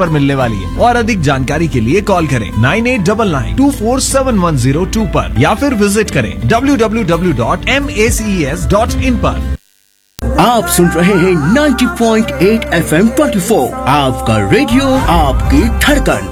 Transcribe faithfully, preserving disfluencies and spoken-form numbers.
पर मिलने वाली है और अधिक जानकारी के लिए कॉल करें nine eight double nine to four seven one zero to पर या फिर विजिट करें W W W dot M A C E S dot in पर। आप सुन रहे हैं ninety point eight F M twenty four, आपका रेडियो आपकी धड़कन।